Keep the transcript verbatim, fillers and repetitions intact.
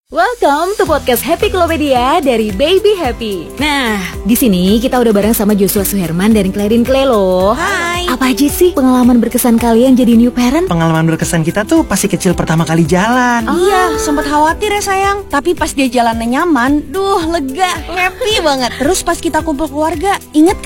Welcome to podcast Happy Klopedia dari Baby Happy. Nah, di sini kita udah bareng sama Joshua Suherman dan Clarin Clay loh. Hai. Apa aja sih pengalaman berkesan kalian jadi new parent? Pengalaman berkesan kita tuh pasti kecil pertama kali jalan. Oh. Iya, sempat khawatir ya sayang. Tapi pas dia jalannya nyaman, duh lega, happy banget. Terus pas kita kumpul keluarga, inget